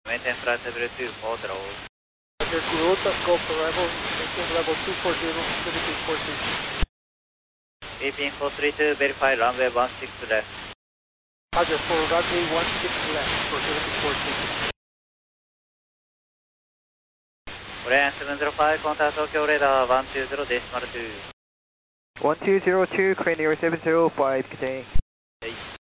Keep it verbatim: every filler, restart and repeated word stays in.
Maintain flight level two four zero. Roger, Kuroda Golf arrival, maintain level two four zero, Philippine four six. Philippine four three two, verify runway one six left. Roger, for runway one six left for Philippine four six. Korean seven zero five, contact Tokyo radar one two zero decimal two. one two zero two, crane near seven zero five, contain.